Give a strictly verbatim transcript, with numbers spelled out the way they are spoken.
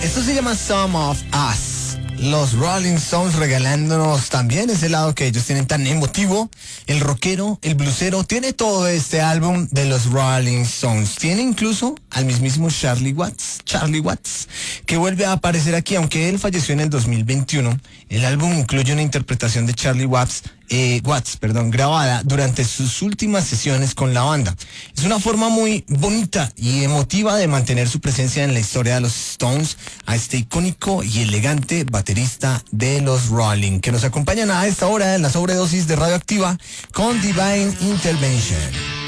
Esto se llama Some of Us. Los Rolling Stones regalándonos también ese lado que ellos tienen tan emotivo, el rockero, el bluesero, tiene todo este álbum de los Rolling Stones. Tiene incluso al mismísimo Charlie Watts, Charlie Watts, que vuelve a aparecer aquí, aunque él falleció en el dos mil veintiuno. El álbum incluye una interpretación de Charlie Watts, eh, Watts, perdón, grabada durante sus últimas sesiones con la banda. Es una forma muy bonita y emotiva de mantener su presencia en la historia de los Stones a este icónico y elegante baterista de los Rolling, que nos acompañan a esta hora en la sobredosis de Radioactiva con Divine Intervention.